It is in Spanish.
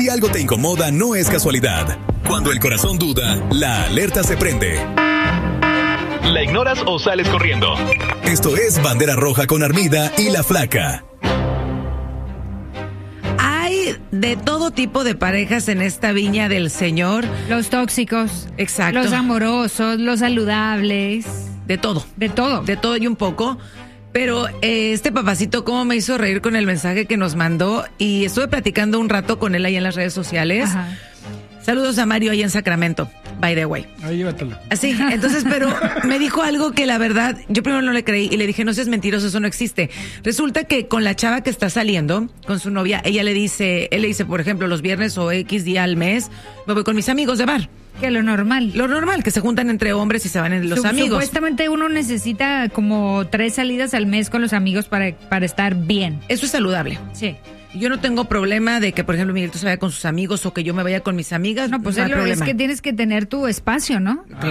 Si algo te incomoda, no es casualidad. Cuando el corazón duda, la alerta se prende. ¿La ignoras o sales corriendo? Esto es Bandera Roja con Armida y La Flaca. Hay de todo tipo de parejas en esta viña del Señor. Los tóxicos. Exacto. Los amorosos, los saludables. De todo. De todo. De todo y un poco. Pero este papacito cómo me hizo reír con el mensaje que nos mandó, y estuve platicando un rato con él ahí en las redes sociales. Ajá. Saludos a Mario ahí en Sacramento, by the way. Ahí llévatelo. Así, entonces, pero me dijo algo que la verdad, yo primero no le creí y le dije, no seas mentiroso, eso no existe. Resulta que con la chava que está saliendo, con su novia, él le dice, por ejemplo, los viernes o X día al mes, me voy con mis amigos de bar. Que lo normal. Lo normal, que se juntan entre hombres y se van en los amigos. Supuestamente uno necesita como 3 salidas al mes con los amigos para estar bien. Eso es saludable. Sí. Yo no tengo problema de que, por ejemplo, Miguelito se vaya con sus amigos o que yo me vaya con mis amigas. No, pues no hay es problema. que tienes que tener tu espacio, ¿no?